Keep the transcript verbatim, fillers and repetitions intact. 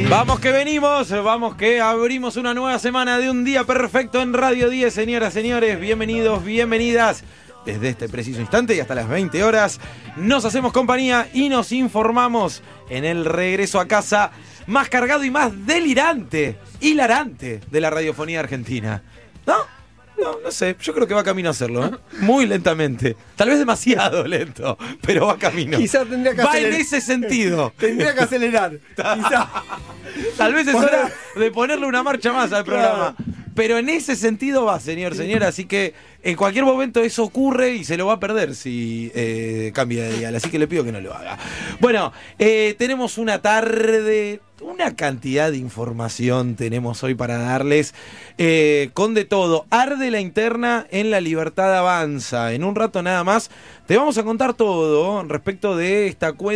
Vamos que venimos, vamos que abrimos una nueva semana de un día perfecto en Radio diez, señoras, señores, bienvenidos, bienvenidas. Desde este preciso instante y hasta las veinte horas nos hacemos compañía y nos informamos en el regreso a casa más cargado y más delirante, hilarante de la radiofonía argentina. ¿No? No, no sé, yo creo que va camino a hacerlo, ¿eh? Muy lentamente. Tal vez demasiado lento, pero va camino. Quizás tendría que va acelerar. en ese sentido. Tendría que acelerar. Quizá. Tal vez es hora de ponerle una marcha más al programa. Pero en ese sentido va, señor, señora. Así que en cualquier momento eso ocurre y se lo va a perder si eh, cambia de dial. Así que le pido que no lo haga. Bueno, eh, tenemos una tarde, una cantidad de información tenemos hoy para darles. Eh, con de todo. Arde la interna en La Libertad Avanza. En un rato nada más te vamos a contar todo respecto de esta cuenta.